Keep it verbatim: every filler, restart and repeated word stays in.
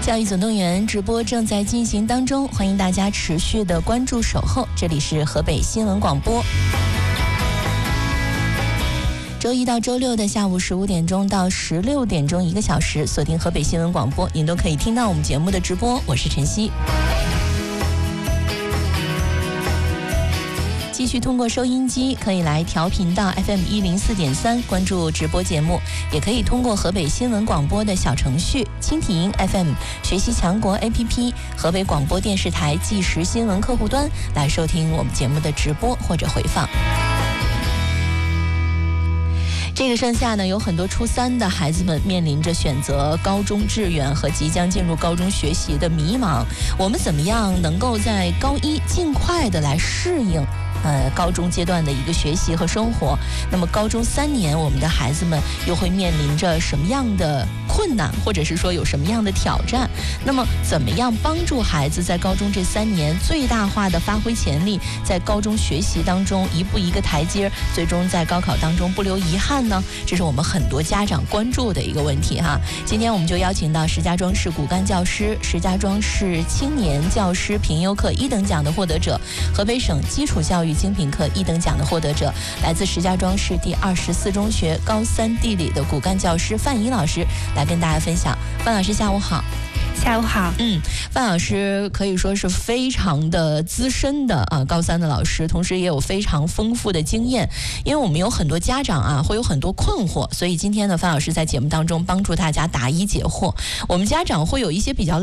教育总动员直播正在进行当中，欢迎大家持续的关注守候，这里是河北新闻广播。周一到周六的下午十五点钟到十六点钟一个小时，锁定河北新闻广播，您都可以听到我们节目的直播。我是晨曦。继续通过收音机可以来调频到 F M 一零四点三关注直播节目，也可以通过河北新闻广播的小程序蜻蜓 F M 学习强国 A P P 河北广播电视台即时新闻客户端来收听我们节目的直播或者回放。这个盛夏呢，有很多初三的孩子们面临着选择高中志愿和即将进入高中学习的迷茫。我们怎么样能够在高一尽快的来适应呃高中阶段的一个学习和生活？那么高中三年，我们的孩子们又会面临着什么样的困难，或者是说有什么样的挑战？那么怎么样帮助孩子在高中这三年最大化的发挥潜力，在高中学习当中一步一个台阶，最终在高考当中不留遗憾呢？这是我们很多家长关注的一个问题哈。今天我们就邀请到石家庄市骨干教师、石家庄市青年教师评优课一等奖的获得者，河北省基础教育精品课一等奖的获得者，来自石家庄市第二十四中学高三地理的骨干教师范怡老师来跟大家分享。范老师下午好。 下午好。 嗯，范老师可以说是非常的资深的啊高三的老师，同时也有非常丰富的经验。因为我们有很多家长啊会有很多困惑，所以今天呢，范老师在节目当中帮助大家答疑解惑。我们家长会有一些比较